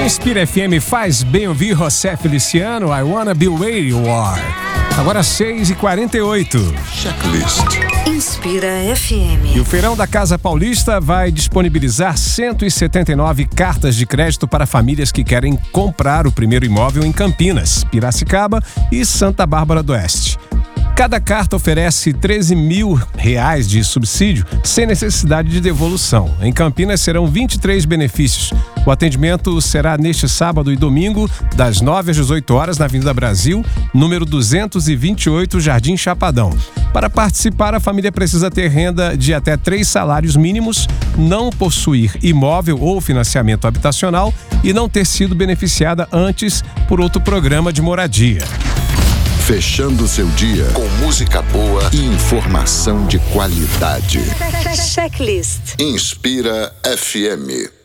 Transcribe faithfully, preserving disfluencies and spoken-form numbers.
Inspira F M faz bem ouvir José Feliciano, I Wanna Be Where You Are. Agora seis e quarenta e oito. Checklist. Inspira F M. E o Feirão da Casa Paulista vai disponibilizar cento e setenta e nove cartas de crédito para famílias que querem comprar o primeiro imóvel em Campinas, Piracicaba e Santa Bárbara do Oeste. Cada carta oferece treze mil reais de subsídio sem necessidade de devolução. Em Campinas serão vinte e três benefícios. O atendimento será neste sábado e domingo, das nove às dezoito horas, na Avenida Brasil, número duzentos e vinte e oito, Jardim Chapadão. Para participar, a família precisa ter renda de até três salários mínimos, não possuir imóvel ou financiamento habitacional e não ter sido beneficiada antes por outro programa de moradia. Fechando seu dia com música boa e informação de qualidade. Checklist. Inspira F M.